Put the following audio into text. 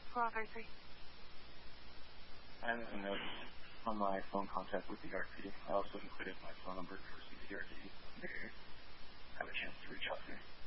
403. I have a note on my phone contact with the RP. I also included my phone number for CCRD. Have a chance to reach out to me.